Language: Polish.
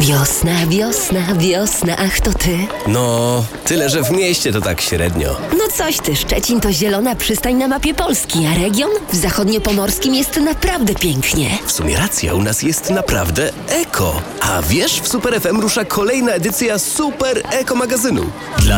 Wiosna, wiosna, wiosna, ach to ty. No, tyle, że w mieście to tak średnio. No coś ty, Szczecin to zielona przystań na mapie Polski, a region w zachodniopomorskim jest naprawdę pięknie. W sumie racja, u nas jest naprawdę eko. A wiesz, w Super FM rusza kolejna edycja Super Eko magazynu. Dla